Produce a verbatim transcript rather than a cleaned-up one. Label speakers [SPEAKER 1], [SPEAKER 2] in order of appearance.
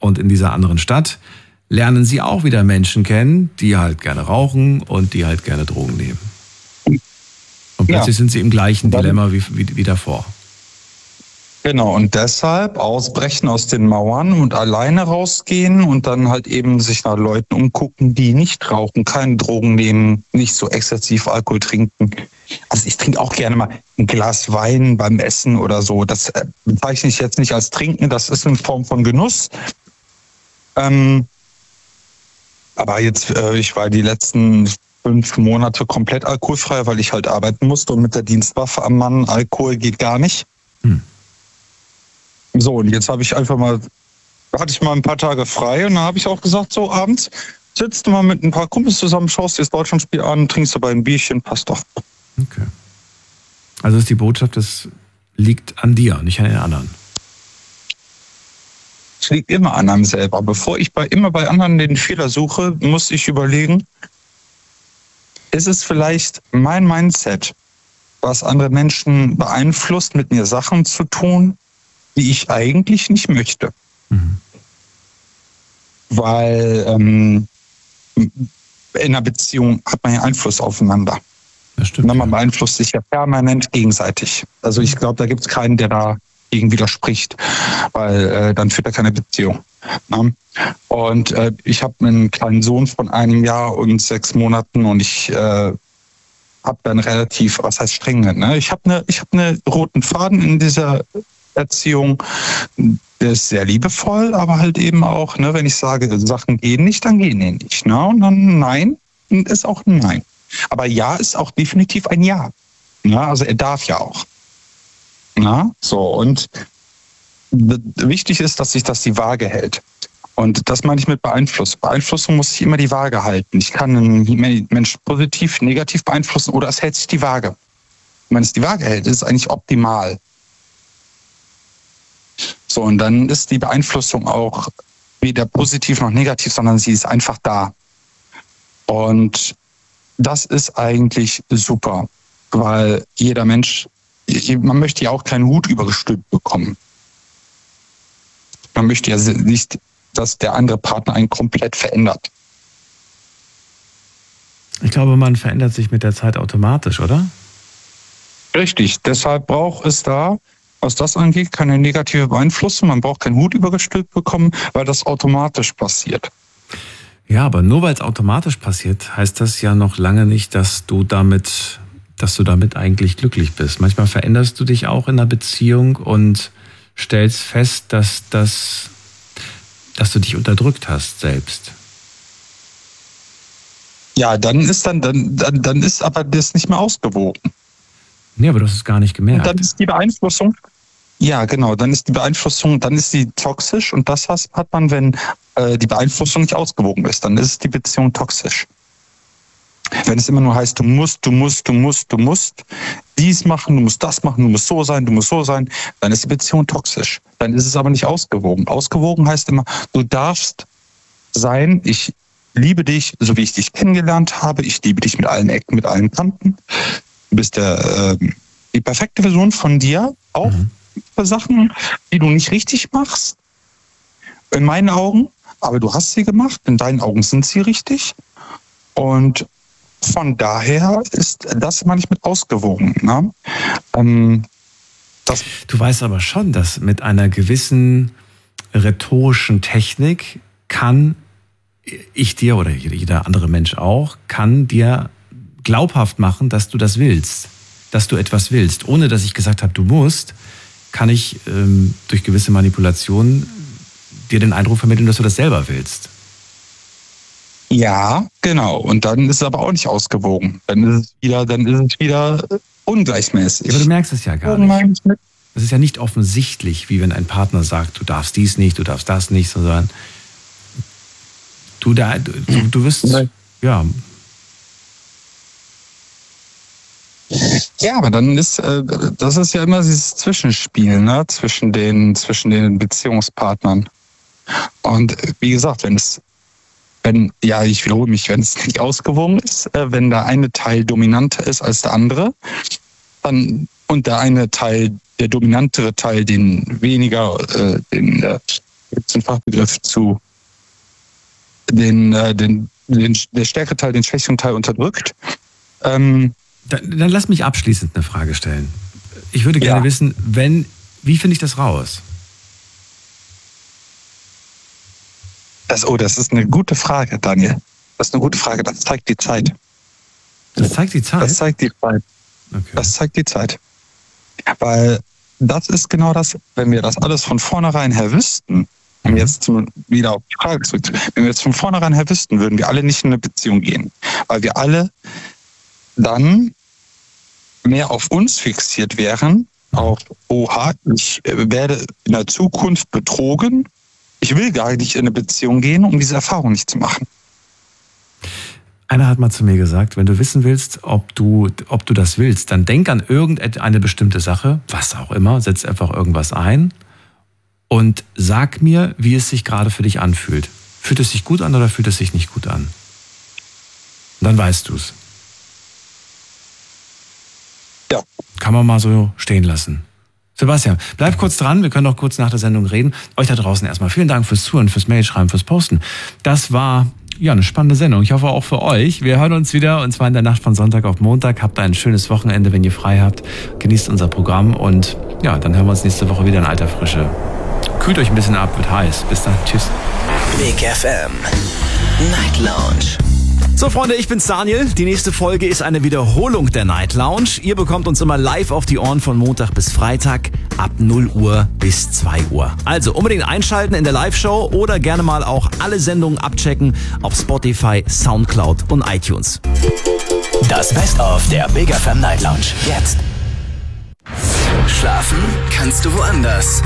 [SPEAKER 1] Und in dieser anderen Stadt lernen sie auch wieder Menschen kennen, die halt gerne rauchen und die halt gerne Drogen nehmen. Und plötzlich ja. sind sie im gleichen Dilemma wie, wie, wie davor.
[SPEAKER 2] Genau, und deshalb ausbrechen aus den Mauern und alleine rausgehen und dann halt eben sich nach Leuten umgucken, die nicht rauchen, keine Drogen nehmen, nicht so exzessiv Alkohol trinken. Also ich trinke auch gerne mal ein Glas Wein beim Essen oder so. Das bezeichne ich jetzt nicht als Trinken, das ist in Form von Genuss. Ähm, aber jetzt, äh, ich war die letzten fünf Monate komplett alkoholfrei, weil ich halt arbeiten musste und mit der Dienstwaffe am Mann, Alkohol geht gar nicht. Hm. So, und jetzt habe ich einfach mal, hatte ich mal ein paar Tage frei und dann habe ich auch gesagt, so abends sitzt du mal mit ein paar Kumpels zusammen, schaust dir das Deutschlandspiel an, trinkst dabei ein Bierchen, passt doch.
[SPEAKER 1] Okay. Also ist die Botschaft, das liegt an dir, nicht an den anderen.
[SPEAKER 2] Es liegt immer an einem selber. Bevor ich bei, immer bei anderen den Fehler suche, muss ich überlegen, ist es vielleicht mein Mindset, was andere Menschen beeinflusst, mit mir Sachen zu tun, die ich eigentlich nicht möchte. Mhm. Weil ähm, in einer Beziehung hat man ja Einfluss aufeinander.
[SPEAKER 1] Das stimmt.
[SPEAKER 2] Und man beeinflusst sich ja permanent gegenseitig. Also ich glaube, da gibt es keinen, der dagegen widerspricht, weil äh, dann führt er keine Beziehung. Ne? Und äh, ich habe einen kleinen Sohn von einem Jahr und sechs Monaten und ich äh, habe dann relativ, was heißt streng, ne? Ich habe eine, ich habe eine roten Faden in dieser Erziehung, der ist sehr liebevoll, aber halt eben auch, ne, wenn ich sage, Sachen gehen nicht, dann gehen die nicht. Ne? Und dann Nein ist auch ein Nein. Aber Ja ist auch definitiv ein Ja. Ne? Also er darf ja auch. Na? So, und wichtig ist, dass sich das die Waage hält. Und das meine ich mit Beeinflussung. Beeinflussung muss sich immer die Waage halten. Ich kann einen Menschen positiv, negativ beeinflussen oder es hält sich die Waage. Wenn es die Waage hält, ist es eigentlich optimal. So, und dann ist die Beeinflussung auch weder positiv noch negativ, sondern sie ist einfach da. Und das ist eigentlich super, weil jeder Mensch, man möchte ja auch keinen Hut übergestülpt bekommen. Man möchte ja nicht, dass der andere Partner einen komplett verändert.
[SPEAKER 1] Ich glaube, man verändert sich mit der Zeit automatisch, oder?
[SPEAKER 2] Richtig, deshalb braucht es da, was das angeht, keine negative Beeinflussung. Man braucht keinen Hut übergestülpt bekommen, weil das automatisch passiert.
[SPEAKER 1] Ja, aber nur weil es automatisch passiert, heißt das ja noch lange nicht, dass du damit, dass du damit eigentlich glücklich bist. Manchmal veränderst du dich auch in einer Beziehung und stellst fest, dass das, dass du dich unterdrückt hast selbst.
[SPEAKER 2] Ja, dann ist dann, dann, dann, dann ist aber das nicht mehr ausgewogen.
[SPEAKER 1] Nee, aber du hast es gar nicht gemerkt.
[SPEAKER 2] Und dann ist die Beeinflussung, ja genau, dann ist die Beeinflussung, dann ist sie toxisch und das hat man, wenn äh, die Beeinflussung nicht ausgewogen ist, dann ist die Beziehung toxisch. Wenn es immer nur heißt, du musst, du musst, du musst, du musst dies machen, du musst das machen, du musst so sein, du musst so sein, dann ist die Beziehung toxisch. Dann ist es aber nicht ausgewogen. Ausgewogen heißt immer, du darfst sein, ich liebe dich, so wie ich dich kennengelernt habe, ich liebe dich mit allen Ecken, mit allen Kanten. Du bist der, äh, die perfekte Version von dir, auch mhm. für Sachen, die du nicht richtig machst, in meinen Augen, aber du hast sie gemacht, in deinen Augen sind sie richtig und von daher ist das manchmal ausgewogen. Ne? Ähm, das
[SPEAKER 1] du weißt aber schon, dass mit einer gewissen rhetorischen Technik kann ich dir oder jeder andere Mensch auch, kann dir glaubhaft machen, dass du das willst, dass du etwas willst. Ohne dass ich gesagt habe, du musst, kann ich ähm, durch gewisse Manipulationen dir den Eindruck vermitteln, dass du das selber willst.
[SPEAKER 2] Ja, genau. Und dann ist es aber auch nicht ausgewogen. Dann ist es wieder, dann ist es wieder ungleichmäßig.
[SPEAKER 1] Ja, aber du merkst es ja gar nicht. Es ist ja nicht offensichtlich, wie wenn ein Partner sagt, du darfst dies nicht, du darfst das nicht, sondern du da, du, du wirst, Nein. ja.
[SPEAKER 2] Ja, aber dann ist, äh, das ist ja immer dieses Zwischenspiel, ne, zwischen den, zwischen den Beziehungspartnern. Und wie gesagt, wenn es, wenn, ja, ich wiederhole mich, wenn es nicht ausgewogen ist, äh, wenn der eine Teil dominanter ist als der andere, dann, und der eine Teil, der dominantere Teil, den weniger, äh, den, äh, gibt es den Fachbegriff zu, den, äh, den, den, der stärkere Teil den schwächeren Teil unterdrückt. Ähm,
[SPEAKER 1] dann, dann lass mich abschließend eine Frage stellen. Ich würde gerne
[SPEAKER 2] ja.
[SPEAKER 1] wissen, wenn, wie finde ich das raus?
[SPEAKER 2] Das, oh, das ist eine gute Frage, Daniel. Das ist eine gute Frage. Das zeigt die Zeit.
[SPEAKER 1] Das zeigt die Zeit?
[SPEAKER 2] Das zeigt die Zeit.
[SPEAKER 1] Okay.
[SPEAKER 2] Das zeigt die Zeit. Weil das ist genau das, wenn wir das alles von vornherein her wüssten, um
[SPEAKER 1] Mhm.
[SPEAKER 2] jetzt zum, wieder auf die Frage zurückzukommen, wenn wir jetzt von vornherein her wüssten, würden wir alle nicht in eine Beziehung gehen. Weil wir alle dann mehr auf uns fixiert wären, auf, oha, ich werde in der Zukunft betrogen, ich will gar nicht in eine Beziehung gehen, um diese Erfahrung nicht zu machen.
[SPEAKER 1] Einer hat mal zu mir gesagt, wenn du wissen willst, ob du, ob du das willst, dann denk an irgendeine bestimmte Sache, was auch immer, setz einfach irgendwas ein und sag mir, wie es sich gerade für dich anfühlt. Fühlt es sich gut an oder fühlt es sich nicht gut an? Und dann weißt du es.
[SPEAKER 2] Ja.
[SPEAKER 1] Kann man mal so stehen lassen. Sebastian, bleib kurz dran, wir können noch kurz nach der Sendung reden. Euch da draußen erstmal vielen Dank fürs Zuhören, fürs Mailschreiben, fürs Posten. Das war ja eine spannende Sendung. Ich hoffe auch für euch. Wir hören uns wieder und zwar in der Nacht von Sonntag auf Montag. Habt ein schönes Wochenende, wenn ihr frei habt. Genießt unser Programm und ja, dann hören wir uns nächste Woche wieder in alter Frische. Kühlt euch ein bisschen ab, wird heiß. Bis dann, tschüss.
[SPEAKER 3] Big F M Night Lounge.
[SPEAKER 4] So Freunde, ich bin's Daniel. Die nächste Folge ist eine Wiederholung der Night Lounge. Ihr bekommt uns immer live auf die Ohren von Montag bis Freitag ab null Uhr bis zwei Uhr. Also unbedingt einschalten in der Live-Show oder gerne mal auch alle Sendungen abchecken auf Spotify, Soundcloud und iTunes.
[SPEAKER 3] Das Best-of der Big F M Night Lounge. Jetzt. Schlafen kannst du woanders.